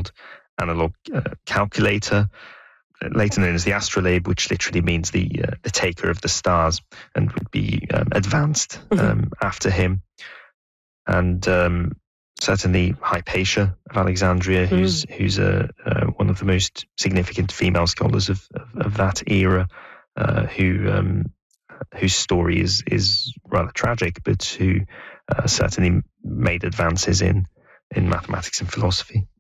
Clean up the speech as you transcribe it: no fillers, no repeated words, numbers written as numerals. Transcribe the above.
so-called analog calculator, later known as the astrolabe, which literally means the taker of the stars, and would be advanced after him. And certainly Hypatia of Alexandria, who's one of the most significant female scholars of that era, whose story is rather tragic, but who certainly made advances in mathematics and philosophy.